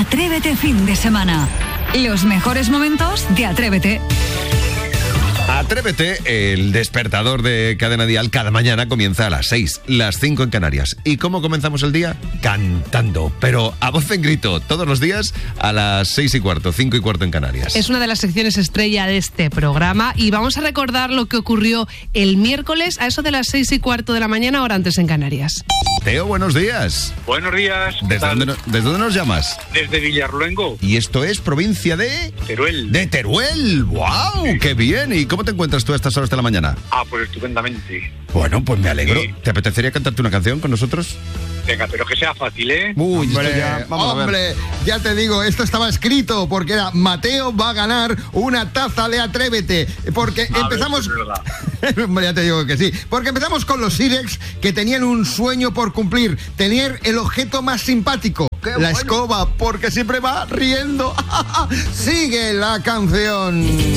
Atrévete fin de semana. Los mejores momentos de Atrévete. Atrévete, el despertador de Cadena Dial cada mañana comienza a las 6, las 5 en Canarias. ¿Y cómo comenzamos el día? Cantando, pero a voz en grito, todos los días a las 6:15, 5:15 en Canarias. Es una de las secciones estrella de este programa y vamos a recordar lo que ocurrió el miércoles a eso de las 6:15 de la mañana, hora antes en Canarias. Teo, buenos días. Buenos días. ¿Desde dónde nos llamas? Desde Villarluengo. Y esto es provincia de... Teruel. De Teruel. ¡Wow! Sí. ¡Qué bien! ¿Y cómo te encuentras tú a estas horas de la mañana? Pues estupendamente. Bueno, pues me alegro. Sí. ¿Te apetecería cantarte una canción con nosotros? Venga, pero que sea fácil, ¿eh? Uy, hombre, ya, hombre, ya te digo, esto estaba escrito porque era Mateo va a ganar una taza de Atrévete. Porque empezamos... Hombre, ya te digo que sí. Porque empezamos con los Sirex que tenían un sueño por cumplir. Tener el objeto más simpático. La escoba, porque siempre va riendo. Sigue la canción.